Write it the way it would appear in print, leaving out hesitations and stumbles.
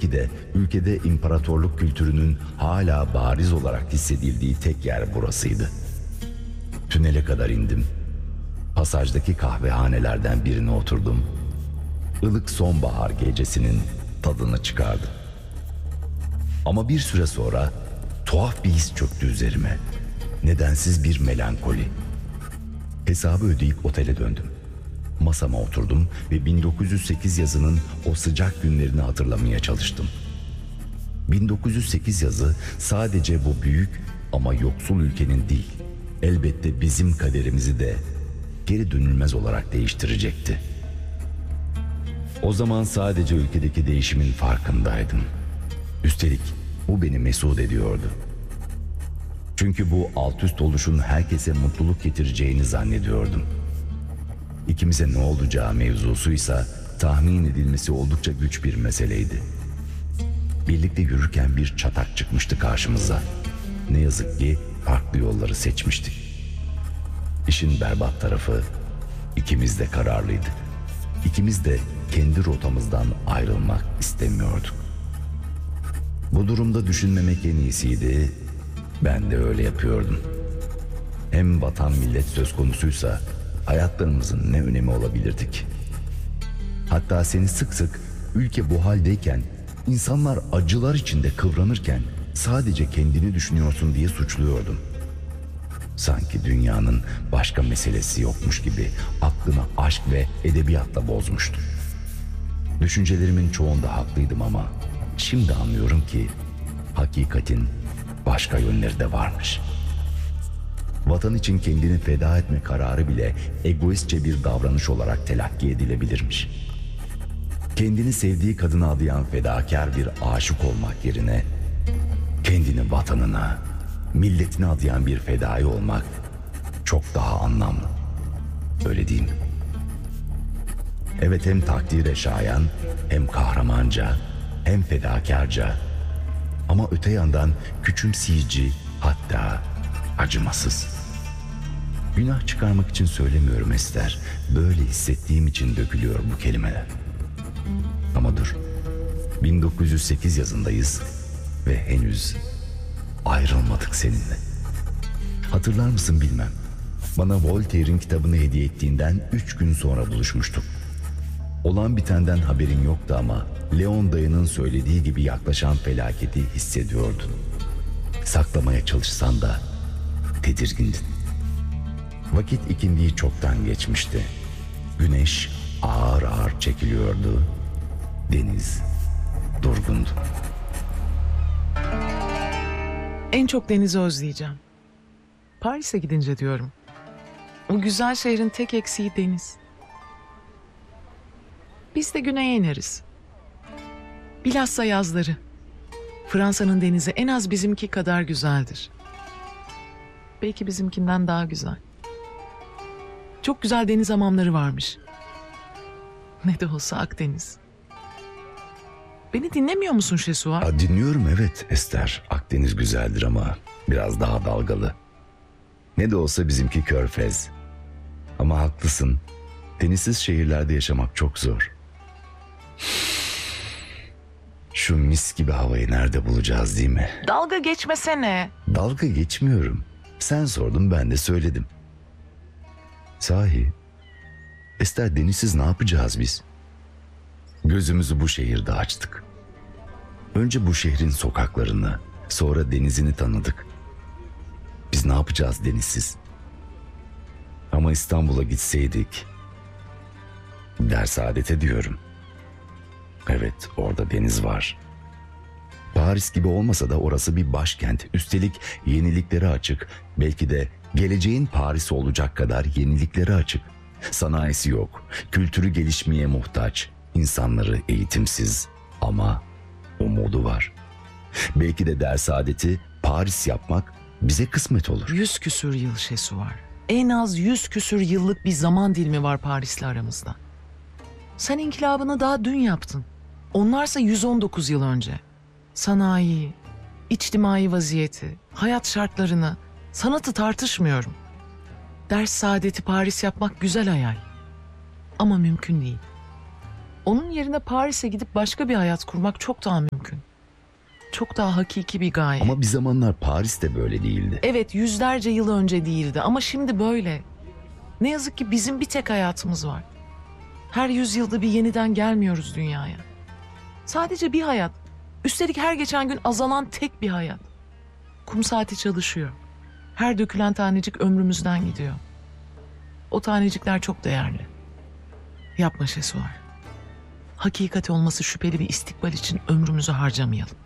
Belki de ülkede imparatorluk kültürünün hala bariz olarak hissedildiği tek yer burasıydı. Tünele kadar indim. Pasajdaki kahvehanelerden birine oturdum. Ilık sonbahar gecesinin tadını çıkardım. Ama bir süre sonra tuhaf bir his çöktü üzerime. Nedensiz bir melankoli. Hesabı ödeyip otele döndüm. Masama oturdum ve 1908 yazının o sıcak günlerini hatırlamaya çalıştım. 1908 yazı sadece bu büyük ama yoksul ülkenin değil, elbette bizim kaderimizi de geri dönülmez olarak değiştirecekti. O zaman sadece ülkedeki değişimin farkındaydım. Üstelik bu beni mesut ediyordu. Çünkü bu alt üst oluşun herkese mutluluk getireceğini zannediyordum. İkimize ne olacağı mevzusuysa tahmin edilmesi oldukça güç bir meseleydi. Birlikte yürürken bir çatak çıkmıştı karşımıza. Ne yazık ki farklı yolları seçmiştik. İşin berbat tarafı, ikimiz de kararlıydık. İkimiz de kendi rotamızdan ayrılmak istemiyorduk. Bu durumda düşünmemek en iyisiydi. Ben de öyle yapıyordum. Hem vatan millet söz konusuysa hayatlarımızın ne önemi olabilirdi ki? Hatta seni sık sık ülke bu haldeyken, insanlar acılar içinde kıvranırken sadece kendini düşünüyorsun diye suçluyordum. Sanki dünyanın başka meselesi yokmuş gibi aklımı aşk ve edebiyatla bozmuştu. Düşüncelerimin çoğunda haklıydım ama şimdi anlıyorum ki hakikatin başka yönleri de varmış. Vatan için kendini feda etme kararı bile egoistçe bir davranış olarak telakki edilebilirmiş. Kendini sevdiği kadına adayan fedakar bir aşık olmak yerine kendini vatanına, milletine adayan bir fedai olmak çok daha anlamlı. Öyle değil mi? Evet, hem takdire şayan, hem kahramanca, hem fedakarca, ama öte yandan küçümseyici, hatta acımasız. Günah çıkarmak için söylemiyorum Ester. Böyle hissettiğim için dökülüyor bu kelimeler. Ama dur. 1908 yazındayız ve henüz ayrılmadık seninle. Hatırlar mısın bilmem. Bana Voltaire'in kitabını hediye ettiğinden 3 gün sonra buluşmuştuk. Olan bitenden haberin yoktu ama Leon dayının söylediği gibi yaklaşan felaketi hissediyordun. Saklamaya çalışsan da tedirgindin. Vakit ikindiyi çoktan geçmişti. Güneş ağır ağır çekiliyordu. Deniz durgundu. En çok denizi özleyeceğim. Paris'e gidince diyorum. O güzel şehrin tek eksiği deniz. Biz de güneye ineriz. Bilhassa yazları. Fransa'nın denizi en az bizimki kadar güzeldir. Belki bizimkinden daha güzel. Çok güzel deniz hamamları varmış. Ne de olsa Akdeniz. Beni dinlemiyor musun Şesuar? Dinliyorum, evet Ester. Akdeniz güzeldir ama biraz daha dalgalı. Ne de olsa bizimki Körfez. Ama haklısın. Denizsiz şehirlerde yaşamak çok zor. Şu mis gibi havayı nerede bulacağız, değil mi? Dalga geçmesene. Dalga geçmiyorum. Sen sordun, ben de söyledim. Sahi, Ester, denizsiz ne yapacağız biz? Gözümüzü bu şehirde açtık. Önce bu şehrin sokaklarını, sonra denizini tanıdık. Biz ne yapacağız denizsiz? Ama İstanbul'a gitseydik, Dersaadet'e diyorum. Evet, orada deniz var. Paris gibi olmasa da orası bir başkent. Üstelik yeniliklere açık. Belki de geleceğin Paris'i olacak kadar yeniliklere açık. Sanayisi yok. Kültürü gelişmeye muhtaç. İnsanları eğitimsiz ama umudu var. Belki de Dersaadet'i Paris yapmak bize kısmet olur. 100 küsür yıl Şesuar. En az 100 küsür yıllık bir zaman dilimi var Paris'le aramızda. Sen inkılabını daha dün yaptın. Onlarsa 119 yıl önce. Sanayi, içtimai vaziyeti, hayat şartlarını, sanatı tartışmıyorum. Dersaadet'i Paris yapmak güzel hayal. Ama mümkün değil. Onun yerine Paris'e gidip başka bir hayat kurmak çok daha mümkün. Çok daha hakiki bir gaye. Ama bir zamanlar Paris de böyle değildi. Evet, yüzlerce yıl önce değildi ama şimdi böyle. Ne yazık ki bizim bir tek hayatımız var. Her yüzyılda bir yeniden gelmiyoruz dünyaya. Sadece bir hayat. Üstelik her geçen gün azalan tek bir hayat. Kum saati çalışıyor. Her dökülen tanecik ömrümüzden gidiyor. O tanecikler çok değerli. Yapma Şesuar. Hakikati olması şüpheli bir istikbal için ömrümüzü harcamayalım.